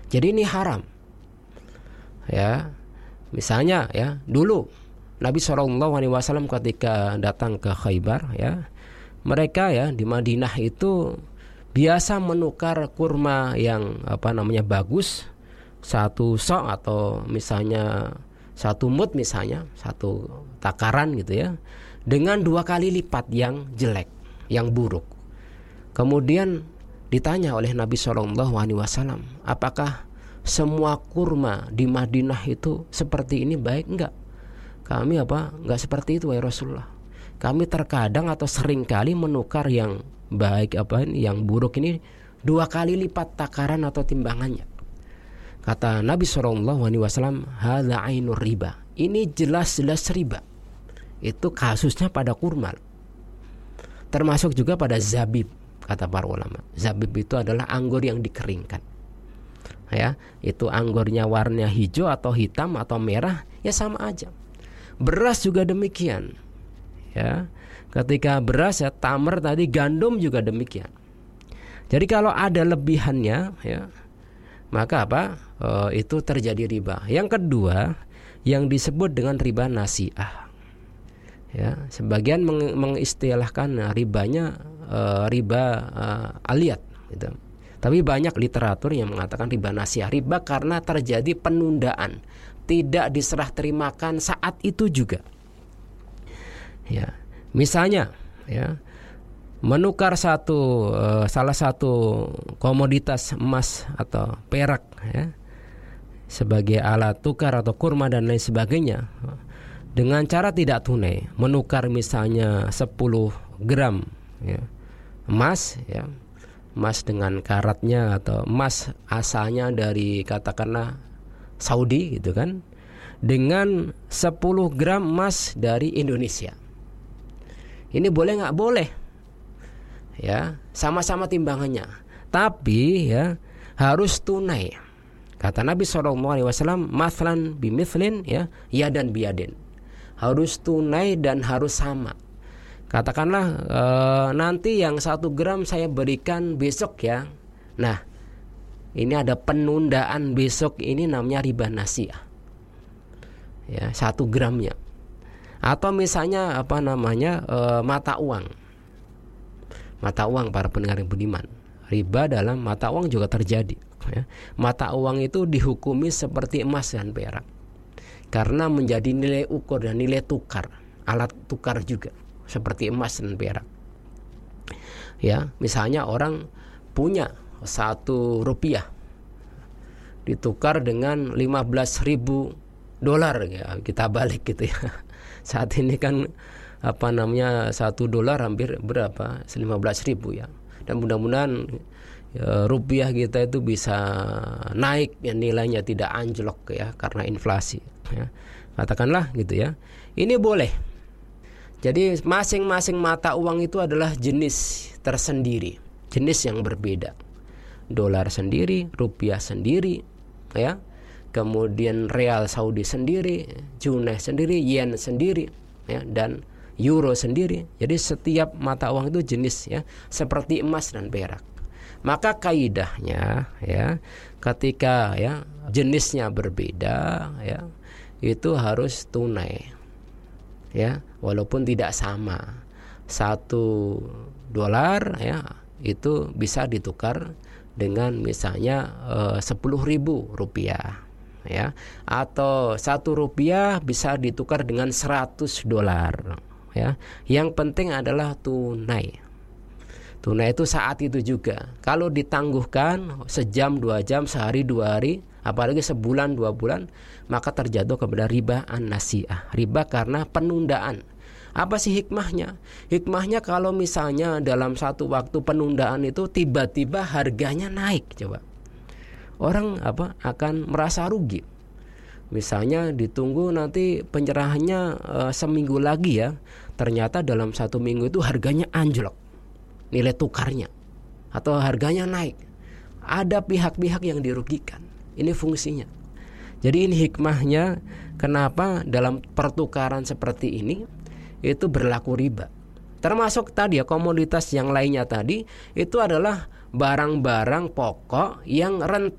Jadi ini haram. Ya. Misalnya ya, dulu Nabi SAW ketika datang ke Khaybar ya, mereka ya di Madinah itu biasa menukar kurma yang bagus, satu sok atau misalnya satu mud, misalnya satu takaran gitu ya, dengan 2 kali lipat yang jelek, yang buruk. Kemudian ditanya oleh Nabi SAW, apakah semua kurma di Madinah itu seperti ini baik? Enggak. Kami enggak seperti itu ya Rasulullah. Kami terkadang atau seringkali menukar yang baik yang buruk ini 2 kali lipat takaran atau timbangannya. Kata Nabi SAW, hadza ainur riba. Ini jelas-jelas riba. Itu kasusnya pada kurma. Termasuk juga pada zabib, kata para ulama. Zabib itu adalah anggur yang dikeringkan. Ya, itu anggurnya warnanya hijau atau hitam atau merah, ya sama aja. Beras juga demikian. Ya, ketika beras ya, tamar tadi, gandum juga demikian. Jadi kalau ada lebihannya ya, maka itu terjadi riba. Yang kedua, yang disebut dengan riba nasi'ah. Ya, sebagian mengistilahkan ribanya riba aliyat gitu. Tapi banyak literatur yang mengatakan riba nasi'ah. Riba karena terjadi penundaan, tidak diserah terimakan saat itu juga. Ya, misalnya ya, menukar salah satu komoditas emas atau perak ya, sebagai alat tukar atau kurma dan lain sebagainya, dengan cara tidak tunai, menukar misalnya 10 gram ya, emas ya, emas dengan karatnya atau emas asalnya dari katakanlah Saudi gitu kan, dengan 10 gram emas dari Indonesia. Ini boleh nggak? Boleh. Ya, sama-sama timbangannya. Tapi ya harus tunai. Kata Nabi SAW, mathlan bimithlin ya, yadan biyadin. Harus tunai dan harus sama. Katakanlah nanti yang 1 gram saya berikan besok ya. Nah, ini ada penundaan besok, ini namanya riba nasi'ah. Ya, 1 gramnya. Atau misalnya mata uang. Mata uang, para pendengar yang budiman. Riba dalam mata uang juga terjadi. Ya. Mata uang itu dihukumi seperti emas dan perak. Karena menjadi nilai ukur dan nilai tukar, alat tukar juga. Seperti emas dan perak. Ya, misalnya orang punya 1 rupiah ditukar dengan 15.000 dolar ya, kita balik gitu ya. Saat ini kan 1 dolar hampir berapa? 15.000 ya. Dan mudah-mudahan rupiah kita itu bisa naik ya, nilainya tidak anjlok ya karena inflasi ya. Katakanlah gitu ya. Ini boleh. Jadi masing-masing mata uang itu adalah jenis tersendiri, jenis yang berbeda. Dolar sendiri, rupiah sendiri, ya. Kemudian real Saudi sendiri, juneh sendiri, yen sendiri, ya, dan euro sendiri. Jadi setiap mata uang itu jenis ya, seperti emas dan perak. Maka kaidahnya ya, ketika ya jenisnya berbeda ya, itu harus tunai. Ya, walaupun tidak sama. 1 dolar ya, itu bisa ditukar dengan misalnya 10.000 rupiah ya, atau 1 rupiah bisa ditukar dengan 100 dolar ya. Yang penting adalah tunai. Tunai itu saat itu juga. Kalau ditangguhkan sejam, 2 jam, sehari, 2 hari, apalagi sebulan, 2 bulan, maka terjatuh kepada riba an-nasi'ah. Riba karena penundaan. Apa sih hikmahnya? Hikmahnya kalau misalnya dalam satu waktu penundaan itu tiba-tiba harganya naik, coba. Orang akan merasa rugi. Misalnya ditunggu nanti penyerahannya seminggu lagi ya. Ternyata dalam 1 minggu itu harganya anjlok, nilai tukarnya, atau harganya naik. Ada pihak-pihak yang dirugikan. Ini fungsinya. Jadi ini hikmahnya kenapa dalam pertukaran seperti ini itu berlaku riba. Termasuk tadi ya, komoditas yang lainnya tadi itu adalah barang-barang pokok yang rentan